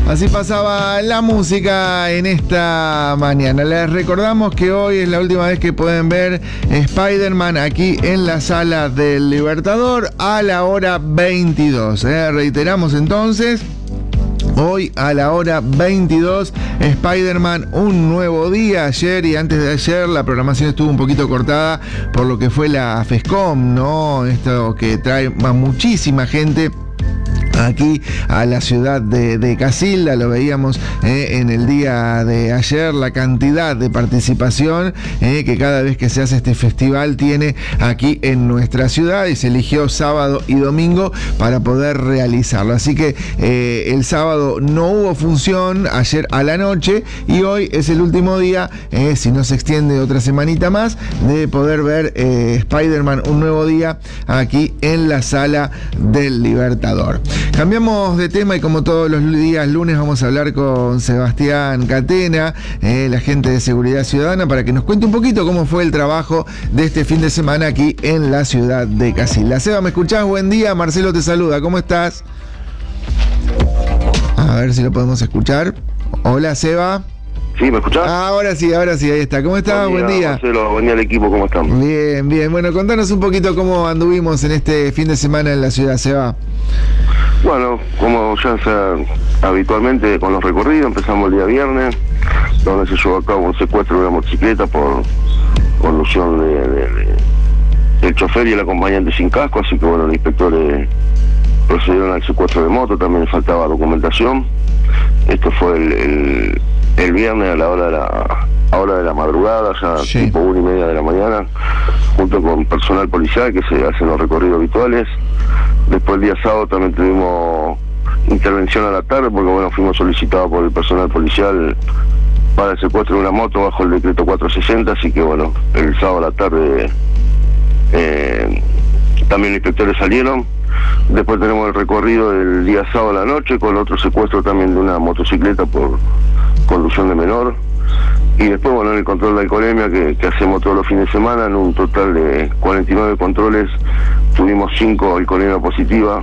Así pasaba la música en esta mañana. Les recordamos que hoy es la última vez que pueden ver Spider-Man aquí en la Sala del Libertador a la hora 22. Reiteramos entonces. Hoy a la hora 22, Spider-Man, un nuevo día. Ayer y antes de ayer la programación estuvo un poquito cortada por lo que fue la FESCOM, ¿no? Esto que trae a muchísima gente aquí a la ciudad de Casilda. Lo veíamos en el día de ayer, la cantidad de participación que cada vez que se hace este festival tiene aquí en nuestra ciudad, y se eligió sábado y domingo para poder realizarlo. Así que el sábado no hubo función, ayer a la noche, y hoy es el último día, si no se extiende otra semanita más, de poder ver Spider-Man, un nuevo día aquí en la Sala del Libertador. Cambiamos de tema y como todos los días lunes vamos a hablar con Sebastián Catena, el agente de seguridad ciudadana, para que nos cuente un poquito cómo fue el trabajo de este fin de semana aquí en la ciudad de Casilda. Seba, ¿me escuchás? Buen día, Marcelo te saluda, ¿cómo estás? A ver si lo podemos escuchar. Hola, Seba. Sí, ¿me escuchás? Ahora sí, ahí está. ¿Cómo estás? Buen día. Marcelo, buen día al equipo, ¿cómo estamos? Bien, bien. Bueno, contanos un poquito cómo anduvimos en este fin de semana en la ciudad, Seba. Bueno, como ya sea habitualmente con los recorridos, empezamos el día viernes, donde se llevó a cabo un secuestro de una motocicleta por conducción del chofer y el acompañante sin casco, así que bueno, los inspectores procedieron al secuestro de moto, también faltaba documentación. Esto fue el viernes a la hora de la madrugada, ya sí, tipo 1:30 de la mañana, junto con personal policial que se hacen los recorridos habituales. Después el día sábado también tuvimos intervención a la tarde, porque bueno, fuimos solicitados por el personal policial para el secuestro de una moto bajo el decreto 460, así que bueno, el sábado a la tarde también los inspectores salieron. Después tenemos el recorrido del día sábado a la noche con otro secuestro también de una motocicleta por conducción de menor. Y después, bueno, en el control de alcoholemia que hacemos todos los fines de semana, en un total de 49 controles, tuvimos 5 alcoholemias positivas.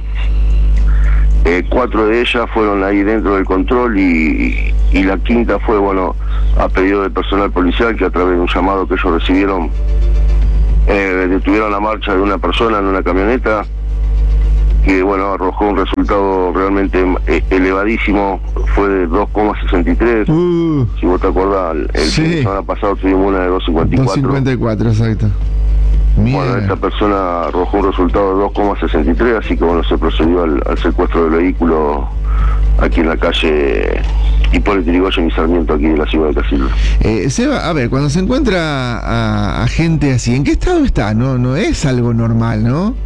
4 de ellas fueron ahí dentro del control y la quinta fue, bueno, a pedido del personal policial, que a través de un llamado que ellos recibieron, detuvieron la marcha de una persona en una camioneta, que bueno, arrojó un resultado realmente elevadísimo, fue de 2,63. Si vos te acordás, el fin de semana pasado tuvimos una de 2,54. 2,54, exacto. Bueno, esta persona arrojó un resultado de 2,63, así que bueno, se procedió al secuestro del vehículo aquí en la calle Hipólito Yrigoyen y Sarmiento, aquí en la ciudad de Casilda. Seba, a ver, cuando se encuentra a gente así, ¿en qué estado está? No es algo normal, ¿no?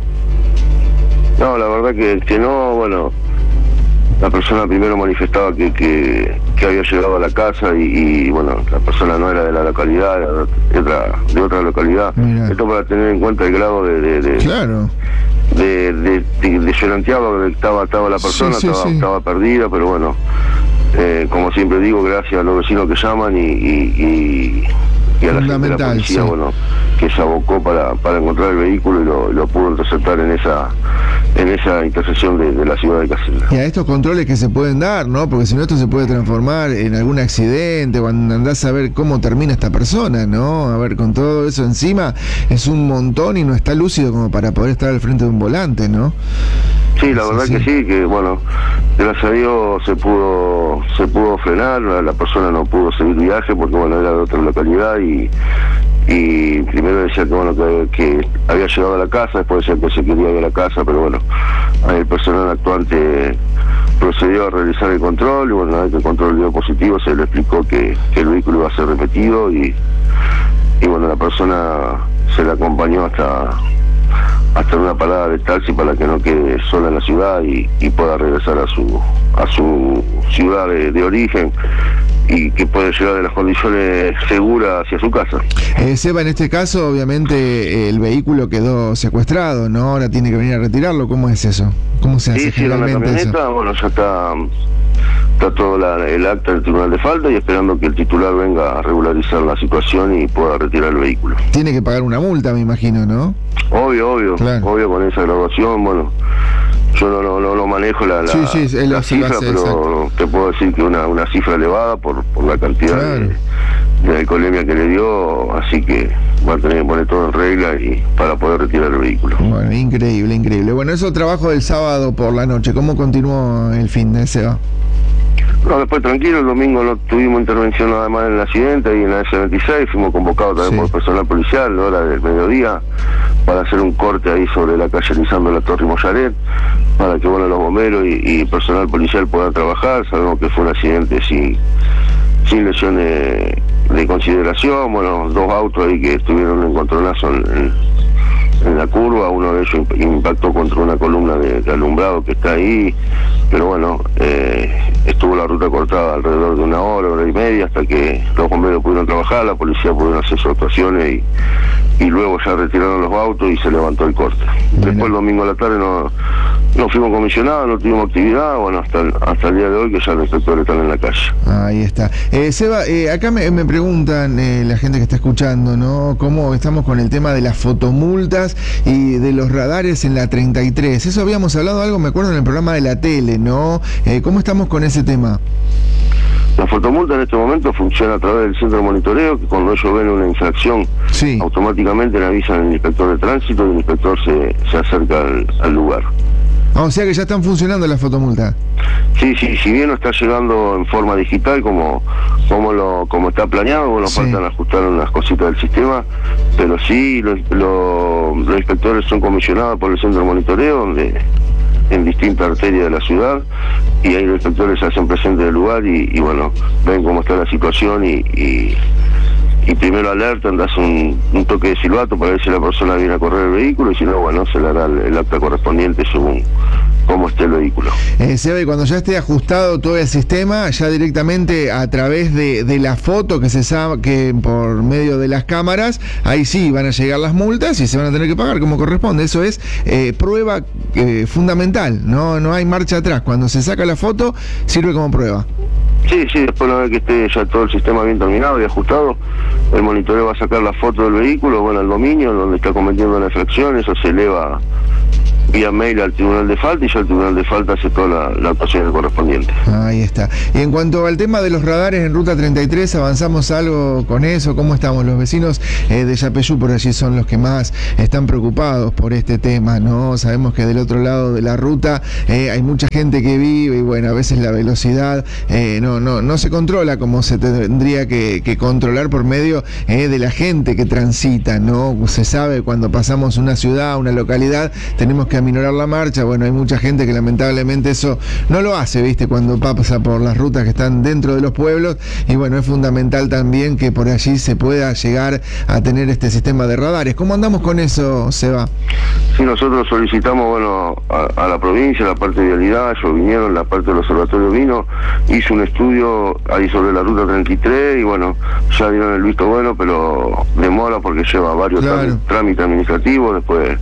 No, la verdad que no. Bueno, la persona primero manifestaba que había llegado a la casa y bueno, la persona no era de la localidad, era de otra localidad. Mirá. Esto para tener en cuenta el grado claro, de lloranteado que estaba la persona, sí. Estaba perdida, pero bueno, como siempre digo, gracias a los vecinos que llaman y a la gente de la policía, sí, bueno, que se abocó para encontrar el vehículo y lo pudo interceptar en esa intersección de la ciudad de Casilda. Y a estos controles que se pueden dar, ¿no? Porque si no, esto se puede transformar en algún accidente, cuando andás a ver cómo termina esta persona, ¿no? A ver, con todo eso encima, es un montón y no está lúcido como para poder estar al frente de un volante, ¿no? Sí, la verdad que sí, que bueno, gracias a Dios se pudo frenar, la persona no pudo seguir viaje porque bueno, era de otra localidad y primero decía que bueno, que había llegado a la casa, después decía que se quería ir a la casa, pero bueno, el personal actuante procedió a realizar el control y bueno, una vez que el control dio positivo se le explicó que el vehículo iba a ser repetido y bueno, la persona se le acompañó hasta una parada de taxi para que no quede sola en la ciudad y pueda regresar a su ciudad de origen y que pueda llegar de las condiciones seguras hacia su casa. Seba, en este caso obviamente el vehículo quedó secuestrado, ¿no? Ahora tiene que venir a retirarlo. ¿Cómo es eso? ¿Cómo se hace generalmente la camioneta, eso? Bueno, ya está todo el acta del tribunal de falta y esperando que el titular venga a regularizar la situación y pueda retirar el vehículo. Tiene que pagar una multa, me imagino, ¿no? Obvio, claro. Obvio, con esa graduación, bueno, yo no manejo la cifra, pero te puedo decir que una cifra elevada por la cantidad de alcoholemia que le dio, así que va a tener que poner todo en regla y para poder retirar el vehículo. Bueno, increíble. Bueno, eso trabajo del sábado por la noche. ¿Cómo continuó el fin de Seba? No, después tranquilo, el domingo no tuvimos intervención nada más en el accidente y en la S26 fuimos convocados también por personal policial a la hora del mediodía para hacer un corte ahí sobre la calle Lisandro La Torre y Mollaret, para que bueno, los bomberos y personal policial puedan trabajar. Sabemos que fue un accidente sin lesiones de consideración, bueno, 2 autos ahí que tuvieron un encontronazo en la curva, uno de ellos impactó contra una columna de alumbrado que está ahí, pero bueno, estuvo la ruta cortada alrededor de 1 hora y media, hasta que los bomberos pudieron trabajar, la policía pudieron hacer sus actuaciones y luego ya retiraron los autos y se levantó el corte. Después el domingo a la tarde no fuimos comisionados, no tuvimos actividad, bueno, hasta el día de hoy que ya los inspectores están en la calle. Ahí está. Seba, acá me preguntan la gente que está escuchando, ¿no? ¿Cómo estamos con el tema de las fotomultas y de los radares en la 33? Eso habíamos hablado algo, me acuerdo, en el programa de la tele, ¿no? ¿Cómo estamos con ese tema? La fotomulta en este momento funciona a través del centro de monitoreo, que cuando ellos ven una infracción, automáticamente le avisan al inspector de tránsito y el inspector se acerca al lugar. O sea que ya están funcionando las fotomultas. Sí, si bien no está llegando en forma digital como está planeado, bueno, faltan ajustar unas cositas del sistema, pero sí los inspectores son comisionados por el centro de monitoreo, donde en distintas arterias de la ciudad, y ahí los inspectores se hacen presentes del lugar y bueno, ven cómo está la situación y primero alertan, das un toque de silbato para ver si la persona viene a correr el vehículo, y si no, bueno, se le hará el acta correspondiente según cómo esté el vehículo. Seba, y cuando ya esté ajustado todo el sistema, ya directamente a través de la foto que se sabe que por medio de las cámaras, ahí sí van a llegar las multas y se van a tener que pagar como corresponde. Eso es prueba fundamental, no hay marcha atrás. Cuando se saca la foto, sirve como prueba. Sí, después una vez que esté ya todo el sistema bien terminado y ajustado, el monitoreo va a sacar la foto del vehículo, bueno, al dominio donde está cometiendo la infracción, eso se eleva vía mail al Tribunal de Falta y ya el Tribunal de Falta hace toda la actuación correspondiente. Ahí está. Y en cuanto al tema de los radares en Ruta 33, ¿avanzamos algo con eso? ¿Cómo estamos? Los vecinos de Yapeyú por allí son los que más están preocupados por este tema, ¿no? Sabemos que del otro lado de la ruta hay mucha gente que vive y bueno, a veces la velocidad no se controla como se tendría que controlar por medio de la gente que transita, ¿no? Se sabe cuando pasamos una ciudad, una localidad, tenemos que aminorar la marcha. Bueno, hay mucha gente que lamentablemente eso no lo hace, ¿viste? Cuando pasa por las rutas que están dentro de los pueblos, y bueno, es fundamental también que por allí se pueda llegar a tener este sistema de radares. ¿Cómo andamos con eso, Seba? Sí, nosotros solicitamos, bueno, a la provincia, la parte de vialidad, ellos vinieron, la parte del observatorio vino, hizo un estudio ahí sobre la ruta 33 y bueno, ya dieron el visto bueno, pero demora porque lleva varios trámites administrativos, después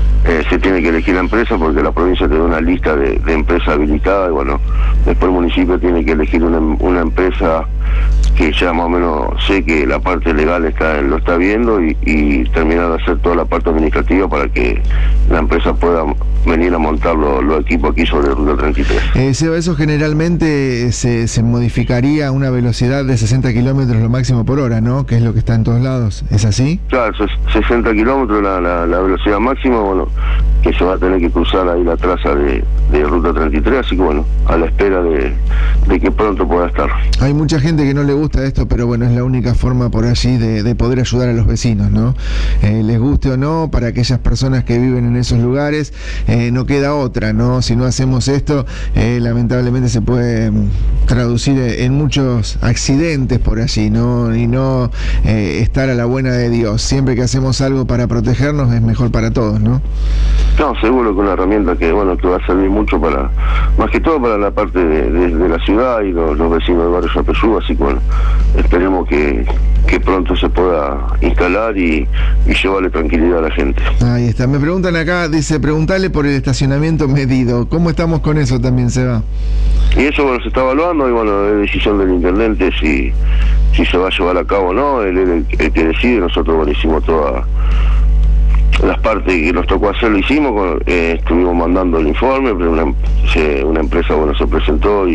se tiene que elegir la empresa porque la provincia te da una lista de empresas habilitadas y bueno, después el municipio tiene que elegir una empresa que ya más o menos sé que la parte legal lo está viendo y terminar de hacer toda la parte administrativa para que la empresa pueda venir a montar los equipos aquí sobre Ruta 33. Seba, eso generalmente se modificaría a una velocidad de 60 kilómetros lo máximo por hora, ¿no? Que es lo que está en todos lados, ¿es así? Claro, 60 kilómetros la velocidad máxima, bueno, que se va a tener que cruzar ahí la traza de Ruta 33, así que bueno, a la espera de que pronto pueda estar. Hay mucha gente que no le gusta esto, pero bueno, es la única forma por allí de poder ayudar a los vecinos, ¿no? Les guste o no, para aquellas personas que viven en esos lugares, no queda otra, ¿no? Si no hacemos esto, lamentablemente se puede traducir en muchos accidentes por allí, ¿no? Y no estar a la buena de Dios. Siempre que hacemos algo para protegernos es mejor para todos, ¿no? No, seguro que una herramienta que va a servir mucho para, más que todo para la parte de la ciudad y los vecinos del barrio Yapeyú, así que bueno, esperemos que pronto se pueda instalar y llevarle tranquilidad a la gente. Ahí está. Me preguntan acá, dice, preguntale por el estacionamiento medido. ¿Cómo estamos con eso también, Seba? Y eso, bueno, se está evaluando y bueno, es decisión del intendente si se va a llevar a cabo o no, él es el que decide. Nosotros, bueno, hicimos toda las partes que nos tocó hacer lo hicimos, estuvimos mandando el informe, pero una empresa se presentó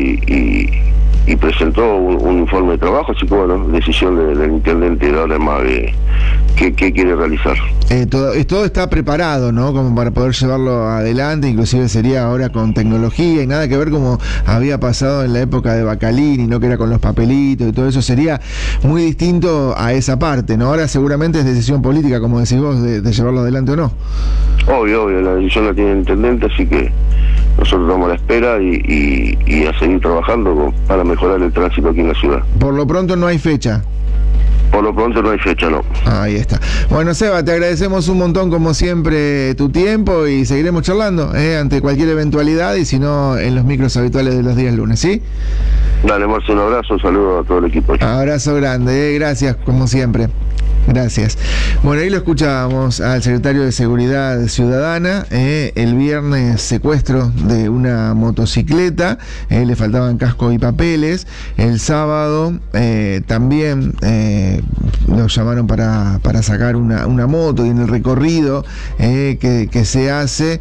y presentó un informe de trabajo, así que decisión del intendente de ahora más qué quiere realizar. Todo está preparado, ¿no? Como para poder llevarlo adelante, inclusive sería ahora con tecnología y nada que ver como había pasado en la época de Bacalini, ¿no? Que era con los papelitos y todo eso, sería muy distinto a esa parte, ¿no? Ahora seguramente es decisión política, como decís vos, de llevarlo adelante o no. Obvio, la decisión la tiene el intendente, así que nosotros estamos a la espera y a seguir trabajando para mejorar el tránsito aquí en la ciudad. Por lo pronto no hay fecha. Por lo pronto no hay fecha, no. Ahí está. Bueno, Seba, te agradecemos un montón, como siempre, tu tiempo y seguiremos charlando ante cualquier eventualidad y si no, en los micros habituales de los días lunes, ¿sí? Dale, Marcio, un abrazo, un saludo a todo el equipo. Abrazo grande, gracias, como siempre. Gracias. Bueno, ahí lo escuchábamos al secretario de Seguridad Ciudadana. El viernes secuestro de una motocicleta, le faltaban casco y papeles. El sábado también lo llamaron para sacar una moto y en el recorrido que se hace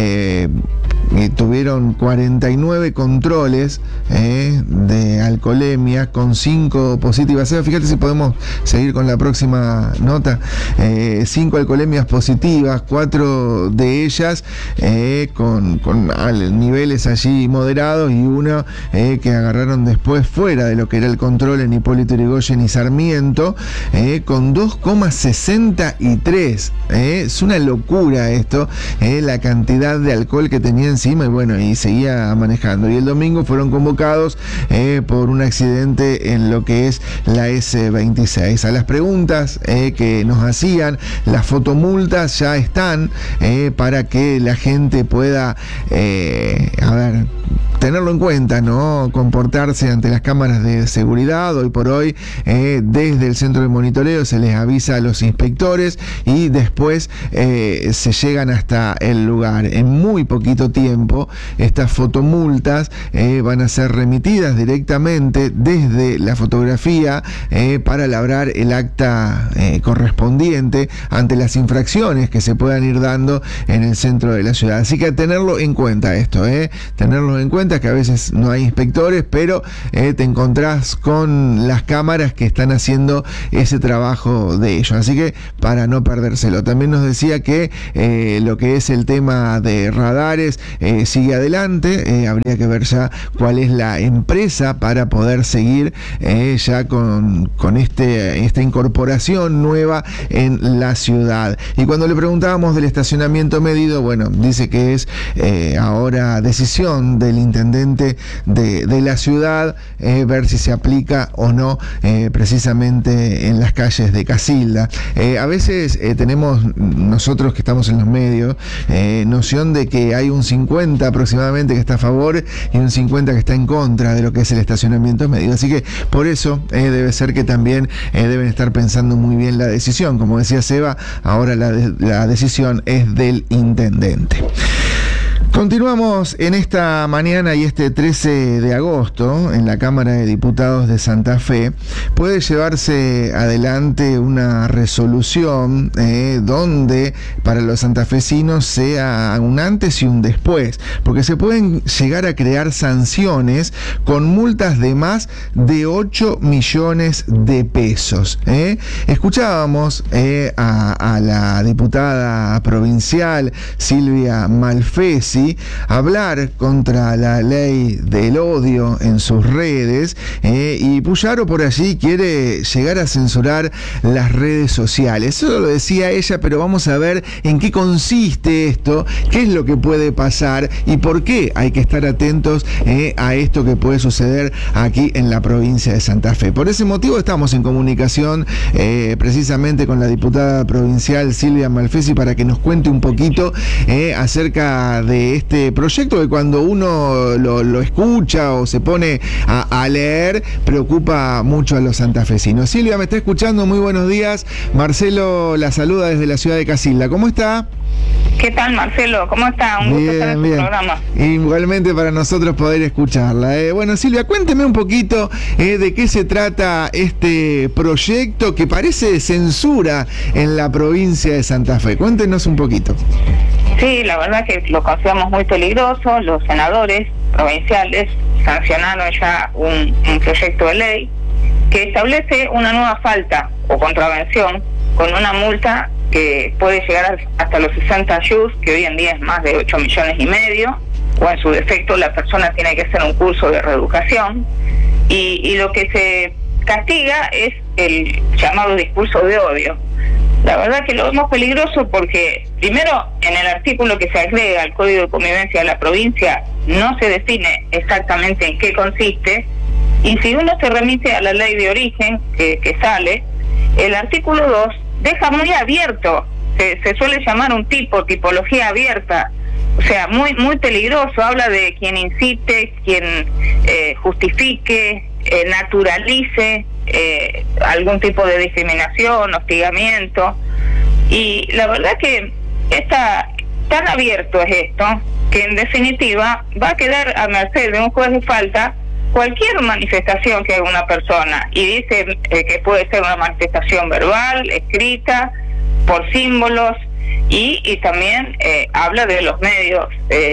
tuvieron 49 controles de alcoholemia con 5 positivas. Fíjate si podemos seguir con la próxima nota. 5 alcoholemias positivas, 4 de ellas con niveles allí moderados y uno que agarraron después fuera de lo que era el control en Hipólito Yrigoyen y Sarmiento con 2,63. Es una locura esto, la cantidad de alcohol que tenía encima y seguía manejando. Y el domingo fueron convocados por un accidente en lo que es la S26. A las preguntas que nos hacían, las fotomultas ya están para que la gente pueda tenerlo en cuenta, ¿no? Comportarse ante las cámaras de seguridad. Hoy por hoy, desde el centro de monitoreo se les avisa a los inspectores y después se llegan hasta el lugar. En muy poquito tiempo, estas fotomultas van a ser remitidas directamente desde la fotografía para labrar el acta correspondiente ante las infracciones que se puedan ir dando en el centro de la ciudad. Así que tenerlo en cuenta esto, tenerlo en cuenta que a veces no hay inspectores, pero te encontrás con las cámaras que están haciendo ese trabajo de ellos. Así que para no perdérselo. También nos decía que lo que es el tema de radares sigue adelante. Habría que ver ya cuál es la empresa para poder seguir ya con esta incorporación nueva en la ciudad. Y cuando le preguntábamos del estacionamiento medido, dice que es ahora decisión del intendente de la ciudad ver si se aplica o no precisamente en las calles de Casilda. A veces tenemos nosotros que estamos en los medios noción de que hay un 50 aproximadamente que está a favor y un 50 que está en contra de lo que es el estacionamiento medido. Así que por eso debe ser que también deben estar pensando muy bien la decisión. Como decía Seba, ahora la decisión es del intendente. Continuamos en esta mañana y este 13 de agosto en la Cámara de Diputados de Santa Fe. Puede llevarse adelante una resolución donde para los santafesinos sea un antes y un después, porque se pueden llegar a crear sanciones con multas de más de 8 millones de pesos. Escuchábamos a la diputada provincial Silvia Malfesi hablar contra la ley del odio en sus redes y Puyaro por allí quiere llegar a censurar las redes sociales. Eso lo decía ella, pero vamos a ver en qué consiste esto, qué es lo que puede pasar y por qué hay que estar atentos a esto que puede suceder aquí en la provincia de Santa Fe. Por ese motivo estamos en comunicación precisamente con la diputada provincial Silvia Malfesi para que nos cuente un poquito acerca de este proyecto que cuando uno lo escucha o se pone a leer, preocupa mucho a los santafesinos. Silvia, me está escuchando, muy buenos días. Marcelo la saluda desde la ciudad de Casilda. ¿Cómo está? ¿Qué tal, Marcelo? ¿Cómo está? Un gusto estar en tu programa. Igualmente para nosotros poder escucharla. Bueno, Silvia, cuénteme un poquito de qué se trata este proyecto que parece censura en la provincia de Santa Fe. Cuéntenos un poquito. Sí, la verdad que lo consideramos muy peligroso. Los senadores provinciales sancionaron ya un proyecto de ley que establece una nueva falta o contravención con una multa que puede llegar hasta los 60 ayús, que hoy en día es más de 8,5 millones, o en su defecto la persona tiene que hacer un curso de reeducación, y lo que se castiga es el llamado discurso de odio. La verdad que lo vemos peligroso porque, primero, en el artículo que se agrega al Código de Convivencia de la provincia no se define exactamente en qué consiste, y si uno se remite a la ley de origen que sale, el artículo 2 deja muy abierto, se suele llamar un tipología abierta, o sea, muy muy peligroso. Habla de quien incite, quien justifique, naturalice algún tipo de discriminación, hostigamiento, y la verdad que tan abierto es esto, que en definitiva va a quedar a merced de un juez de falta cualquier manifestación que haga una persona, y dice que puede ser una manifestación verbal, escrita, por símbolos, y también habla de los medios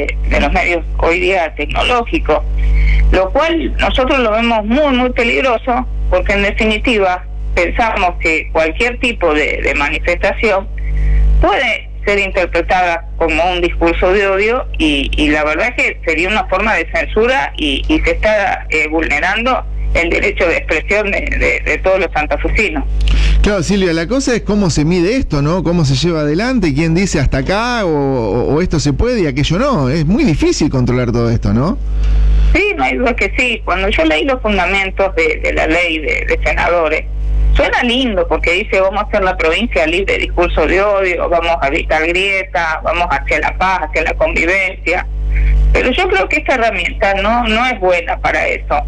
hoy día tecnológicos, lo cual nosotros lo vemos muy muy peligroso, porque en definitiva pensamos que cualquier tipo de manifestación puede ser interpretada como un discurso de odio, y la verdad es que sería una forma de censura, y se está vulnerando el derecho de expresión de todos los santafesinos. Claro, Silvia, la cosa es cómo se mide esto, ¿no? Cómo se lleva adelante, quién dice hasta acá o esto se puede y aquello no. Es muy difícil controlar todo esto, ¿no? Sí, no hay duda que sí. Cuando yo leí los fundamentos de la ley de senadores, suena lindo porque dice: vamos a hacer la provincia libre de discurso de odio, vamos a evitar grietas, vamos hacia la paz, hacia la convivencia. Pero yo creo que esta herramienta no es buena para eso.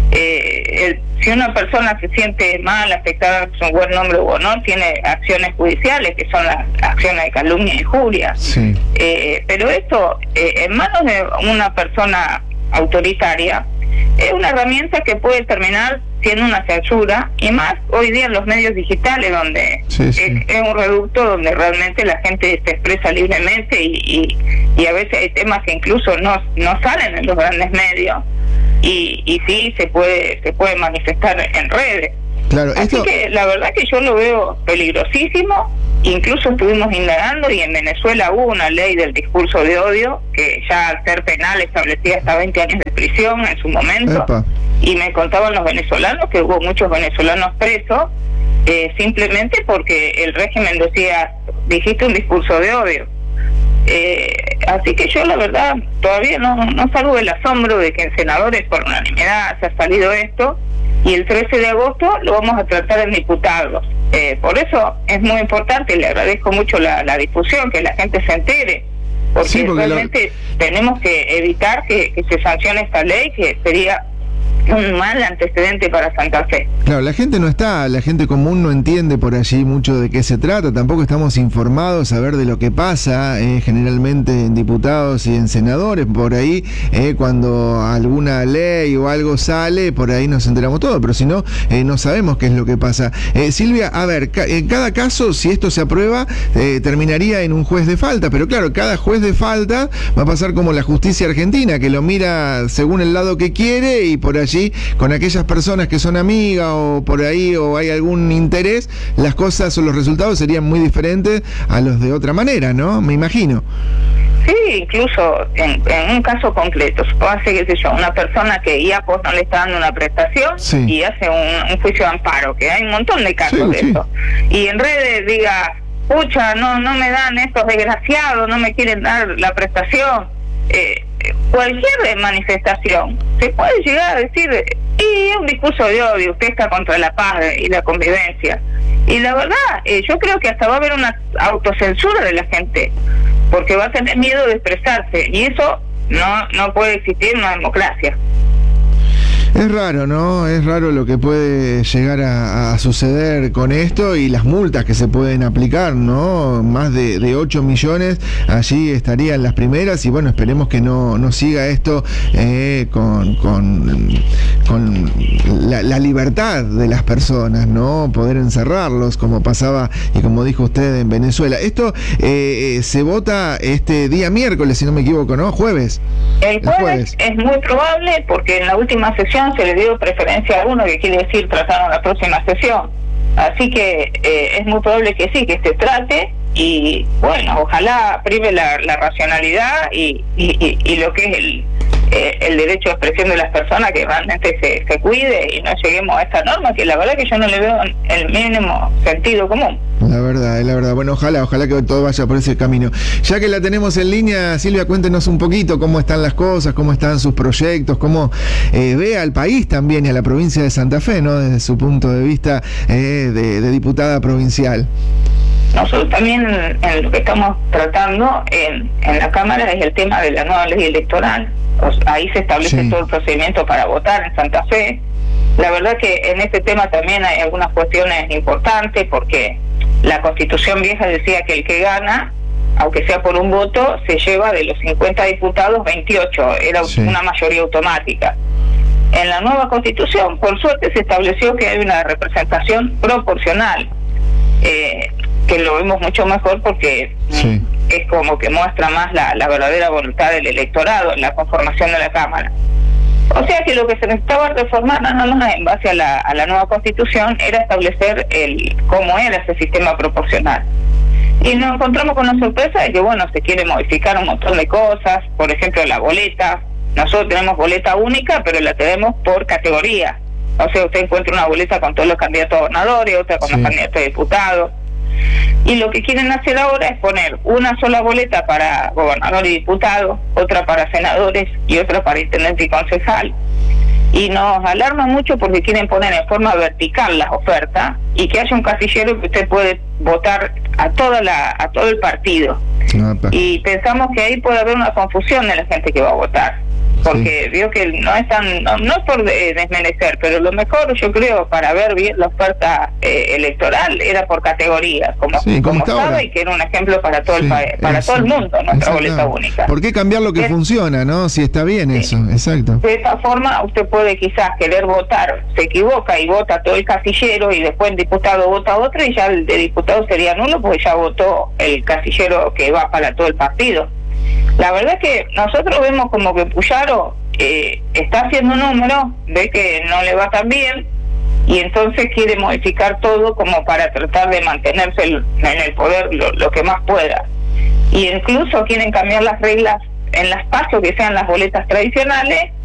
Si una persona se siente mal, afectada por su buen nombre u honor, tiene acciones judiciales, que son las acciones de calumnia y injuria. Sí. Pero esto, en manos de una persona autoritaria, es una herramienta que puede terminar siendo una censura, y más hoy día en los medios digitales, donde es un reducto donde realmente la gente se expresa libremente, y a veces hay temas que incluso no salen en los grandes medios, y sí se puede manifestar en redes. Claro, así que la verdad que yo lo veo peligrosísimo. Incluso estuvimos indagando, y en Venezuela hubo una ley del discurso de odio que ya al ser penal establecía hasta 20 años de prisión en su momento. Epa. Y me contaban los venezolanos que hubo muchos venezolanos presos simplemente porque el régimen decía: dijiste un discurso de odio. Así que yo la verdad todavía no salgo del asombro de que en senadores por unanimidad se ha salido esto, y el 13 de agosto lo vamos a tratar en diputados. Por eso es muy importante, y le agradezco mucho la difusión, que la gente se entere, porque realmente tenemos que evitar que se sancione esta ley, que sería un mal antecedente para Santa Fe. Claro, la gente común no entiende por allí mucho de qué se trata, tampoco estamos informados a ver de lo que pasa generalmente en diputados y en senadores. Por ahí cuando alguna ley o algo sale, por ahí nos enteramos todo, pero si no, no sabemos qué es lo que pasa. Silvia, a ver, en cada caso, si esto se aprueba, terminaría en un juez de falta, pero claro, cada juez de falta va a pasar como la justicia argentina, que lo mira según el lado que quiere, y por allí con aquellas personas que son amigas o por ahí o hay algún interés, las cosas o los resultados serían muy diferentes a los de otra manera, ¿no? Me imagino. Sí, incluso en un caso concreto, supóngase, qué sé yo, una persona que IAPOS no le está dando una prestación, y hace un juicio de amparo, que hay un montón de casos de eso, y en redes diga: pucha, no me dan estos desgraciados, no me quieren dar la prestación. Cualquier manifestación se puede llegar a decir: y es un discurso de odio, usted está contra la paz y la convivencia. Y la verdad, yo creo que hasta va a haber una autocensura de la gente, porque va a tener miedo de expresarse, y eso no puede existir en una democracia. Es raro, ¿no? Es raro lo que puede llegar a suceder con esto y las multas que se pueden aplicar, ¿no? Más de 8 millones, allí estarían las primeras, y bueno, esperemos que no siga esto con la libertad de las personas, ¿no? Poder encerrarlos, como pasaba y como dijo usted en Venezuela. Esto se vota este día miércoles, si no me equivoco, ¿no? Jueves. El jueves es muy probable, porque en la última sesión se le dio preferencia a uno, que quiere decir trataron la próxima sesión. Así que es muy probable que sí, que se trate, y bueno, ojalá prive la racionalidad y lo que es el derecho de expresión de las personas, que realmente se cuide y no lleguemos a esta norma, que la verdad que yo no le veo el mínimo sentido común. La verdad. Bueno, ojalá que todo vaya por ese camino. Ya que la tenemos en línea, Silvia, cuéntenos un poquito cómo están las cosas, cómo están sus proyectos, cómo ve al país también y a la provincia de Santa Fe, ¿no? Desde su punto de vista de diputada provincial. Nosotros también en lo que estamos tratando en la Cámara es el tema de la nueva ley electoral. Ahí se establece todo el procedimiento para votar en Santa Fe. La verdad que en este tema también hay algunas cuestiones importantes, porque la Constitución vieja decía que el que gana, aunque sea por un voto, se lleva de los 50 diputados 28, era una mayoría automática. En la nueva Constitución, por suerte, se estableció que hay una representación proporcional, que lo vemos mucho mejor, porque es como que muestra más la verdadera voluntad del electorado en la conformación de la Cámara. O sea que lo que se necesitaba reformar, nada más en base a la nueva Constitución, era establecer cómo era ese sistema proporcional. Y nos encontramos con la sorpresa de que, bueno, se quiere modificar un montón de cosas. Por ejemplo, la boleta. Nosotros tenemos boleta única, pero la tenemos por categoría. O sea, usted encuentra una boleta con todos los candidatos a gobernadores, otra con los candidatos a diputados. Y lo que quieren hacer ahora es poner una sola boleta para gobernador y diputado, otra para senadores y otra para intendente y concejal. Y nos alarma mucho porque quieren poner en forma vertical las ofertas, y que haya un casillero que usted puede votar a todo el partido. Y pensamos que ahí puede haber una confusión en la gente que va a votar, porque veo que no es por desmerecer, pero lo mejor, yo creo, para ver bien la oferta electoral era por categorías, como estaba, y que era un ejemplo para todo el país, para todo el mundo, nuestra boleta única. ¿Por qué cambiar lo que funciona, no? Si está bien eso, exacto. De esta forma usted puede quizás querer votar, se equivoca y vota todo el casillero, y después el diputado vota otro, y ya el de diputado sería nulo porque ya votó el casillero que va para todo el partido. La verdad es que nosotros vemos como que Puyaro está haciendo números, ve que no le va tan bien, y entonces quiere modificar todo como para tratar de mantenerse en el poder lo que más pueda. Y incluso quieren cambiar las reglas en las PASO, que sean las boletas tradicionales,